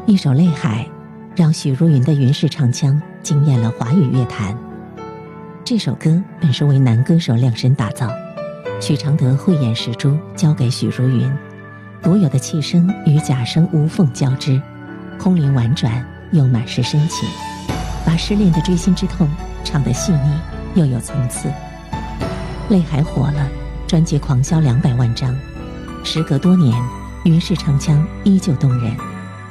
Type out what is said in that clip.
一首《泪海》让许茹芸的云式唱腔惊艳了华语乐坛。这首歌本是为男歌手量身打造，许常德慧眼识珠交给许茹芸，独有的气声与假声无缝交织，空灵婉转又满是深情，把失恋的锥心之痛唱得细腻又有层次。《泪海》火了，专辑狂销200万张，时隔多年，云式唱腔依旧动人。